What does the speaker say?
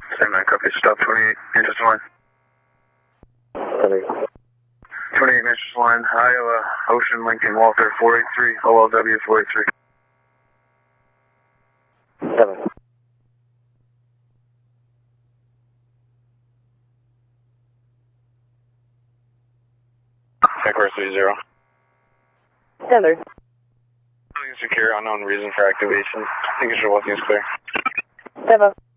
Same 9 copy. Stop 28 inches line. 28 inches line. Iowa, Ocean, Lincoln, Walter, 483, OLW 483. 7. Course 30. Standard. Secure, unknown reason for activation. Making sure walking is clear. 7.